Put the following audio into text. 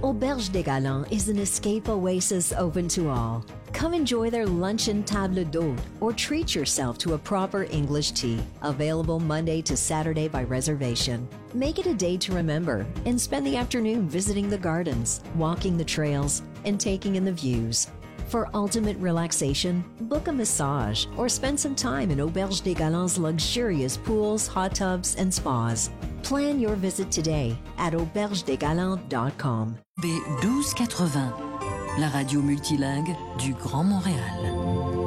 Auberge des Galants is an escape oasis open to all. Come enjoy their luncheon table d'hôte or treat yourself to a proper English tea, available Monday to Saturday by reservation. Make it a day to remember and spend the afternoon visiting the gardens, walking the trails, and taking in the views. For ultimate relaxation, book a massage or spend some time in Auberge des Galants' luxurious pools, hot tubs, and spas. Plan your visit today at aubergedesgalants.com. B1280, la radio multilingue du Grand Montréal.